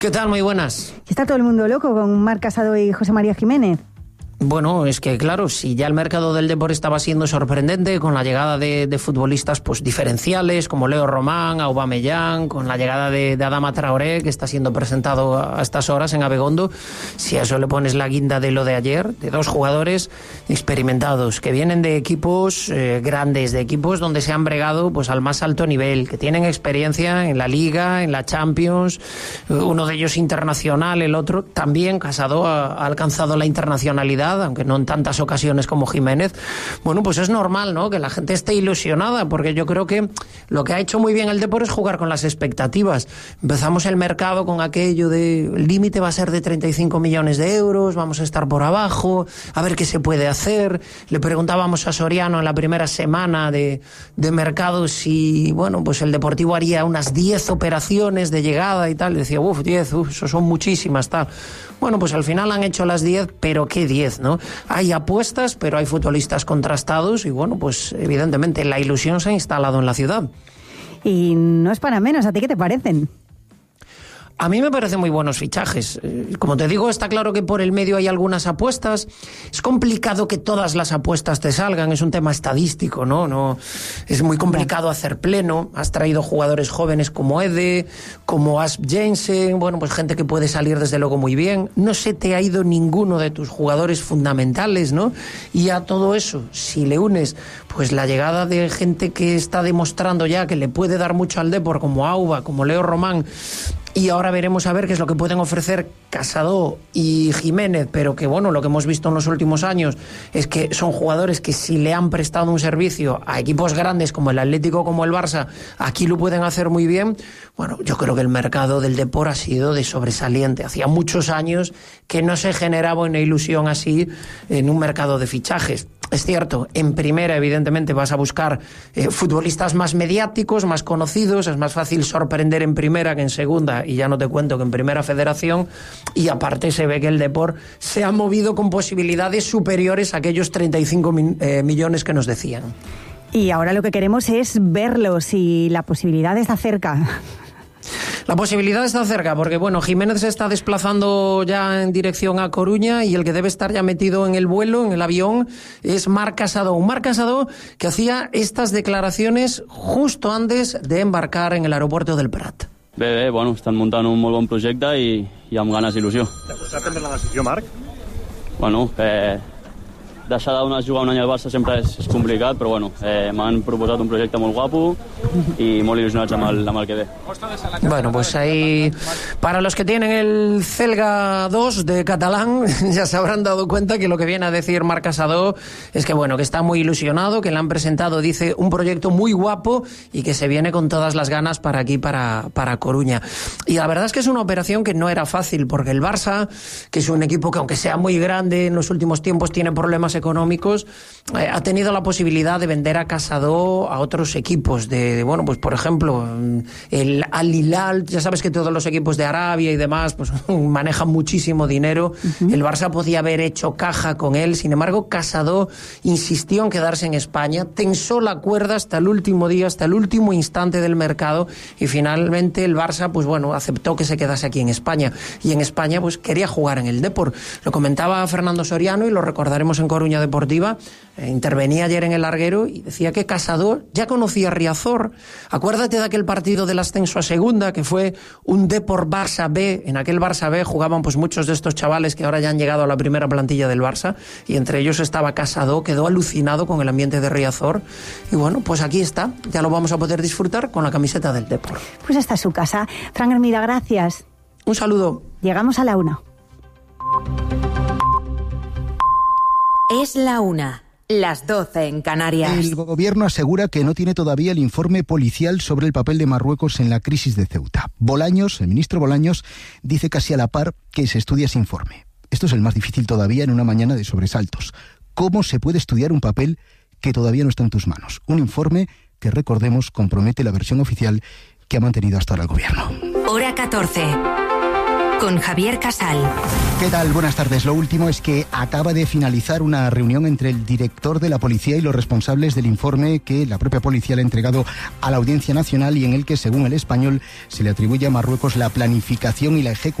¿Qué tal? Muy buenas. Está todo el mundo loco con Marc Casado y José María Jiménez. Bueno, es que claro, si ya el mercado del deporte estaba siendo sorprendente con la llegada de futbolistas pues diferenciales como Leo Román, Aubameyang, con la llegada de Adama Traoré, que está siendo presentado a estas horas en Abegondo, si a eso le pones la guinda de lo de ayer, de dos jugadores experimentados, que vienen de equipos grandes, de equipos donde se han bregado pues al más alto nivel, que tienen experiencia en la Liga, en la Champions, uno de ellos internacional, el otro también. Casado ha alcanzado la internacionalidad, aunque no en tantas ocasiones como Jiménez. Bueno, pues es normal, ¿no?, que la gente esté ilusionada, porque yo creo que lo que ha hecho muy bien el Depor es jugar con las expectativas. Empezamos el mercado con aquello de el límite va a ser de 35 millones de euros, vamos a estar por abajo, a ver qué se puede hacer. Le preguntábamos a Soriano en la primera semana de mercado si, bueno, pues el Deportivo haría unas 10 operaciones de llegada y tal. Y decía, 10, eso son muchísimas, tal. Bueno, pues al final han hecho las 10, pero ¿qué 10, no? Hay apuestas, pero hay futbolistas contrastados y bueno, pues evidentemente la ilusión se ha instalado en la ciudad. Y no es para menos, ¿a ti qué te parecen? A mí me parecen muy buenos fichajes. Como te digo, está claro que por el medio hay algunas apuestas. Es complicado que todas las apuestas te salgan, es un tema estadístico, ¿no? Es muy complicado hacer pleno. Has traído jugadores jóvenes como Ede, como Asp Jensen, bueno, pues gente que puede salir desde luego muy bien. No se te ha ido ninguno de tus jugadores fundamentales, ¿no? Y a todo eso, si le unes pues la llegada de gente que está demostrando ya que le puede dar mucho al Depor, como Auba, como Leo Román, y ahora veremos a ver qué es lo que pueden ofrecer Casado y Jiménez, pero que bueno, lo que hemos visto en los últimos años es que son jugadores que si le han prestado un servicio a equipos grandes como el Atlético, como el Barça, aquí lo pueden hacer muy bien. Bueno, yo creo que el mercado del Depor ha sido de sobresaliente. Hacía muchos años que no se generaba una ilusión así en un mercado de fichajes. Es cierto, en primera evidentemente vas a buscar futbolistas más mediáticos, más conocidos, es más fácil sorprender en primera que en segunda, y ya no te cuento que en primera federación, y aparte se ve que el Depor se ha movido con posibilidades superiores a aquellos 35 millones que nos decían. Y ahora lo que queremos es verlos y la posibilidad está cerca. La posibilidad está cerca porque, bueno, Jiménez se está desplazando ya en dirección a Coruña y el que debe estar ya metido en el vuelo, en el avión, es Marc Casado. Un Marc Casado que hacía estas declaraciones justo antes de embarcar en el aeropuerto del Prat. Bé, bueno, estan muntant un molt bon projecte i amb ganes d'il·lusió. T'ha costat també la decisió, Marc? Bueno, deixar de jugar un any al Barça sempre és complicat, però bueno, m'han proposat un projecte molt guapo y muy ilusionados amb el que ve. Bueno, pues ahí, para los que tienen el Celga 2 de catalán, ya se habrán dado cuenta que lo que viene a decir Marc Casado es que bueno, que está muy ilusionado, que le han presentado, dice, un proyecto muy guapo y que se viene con todas las ganas para aquí, para Coruña. Y la verdad es que es una operación que no era fácil, porque el Barça, que es un equipo que aunque sea muy grande, en los últimos tiempos tiene problemas económicos, ha tenido la posibilidad de vender a Casado a otros equipos bueno, pues por ejemplo el Al Hilal, ya sabes que todos los equipos de Arabia y demás pues manejan muchísimo dinero. El Barça podía haber hecho caja con él, sin embargo Casado insistió en quedarse en España, tensó la cuerda hasta el último día, hasta el último instante del mercado, y finalmente el Barça pues bueno, aceptó que se quedase aquí en España, y en España pues quería jugar en el Depor. Lo comentaba Fernando Soriano y lo recordaremos en Coruña Deportiva. Intervenía ayer en el larguero y decía que Casado ya conocía a Riazor. Acuérdate de aquel partido del ascenso a segunda, que fue un Depor Barça B. En aquel Barça B jugaban pues muchos de estos chavales que ahora ya han llegado a la primera plantilla del Barça, y entre ellos estaba Casado. Quedó alucinado con el ambiente de Riazor, y bueno, pues aquí está, ya lo vamos a poder disfrutar con la camiseta del Depor. Pues esta es su casa. Fran Hermida, gracias. Un saludo. Llegamos a la 1. Es la 1, las 12 en Canarias. El gobierno asegura que no tiene todavía el informe policial sobre el papel de Marruecos en la crisis de Ceuta. El ministro Bolaños, dice casi a la par que se estudia ese informe. Esto es el más difícil todavía en una mañana de sobresaltos. ¿Cómo se puede estudiar un papel que todavía no está en tus manos? Un informe que, recordemos, compromete la versión oficial que ha mantenido hasta ahora el gobierno. Hora 14. con Javier Casal. ¿Qué tal? Buenas tardes. Lo último es que acaba de finalizar una reunión entre el director de la policía y los responsables del informe que la propia policía le ha entregado a la Audiencia Nacional y en el que, según El Español, se le atribuye a Marruecos la planificación y la ejecución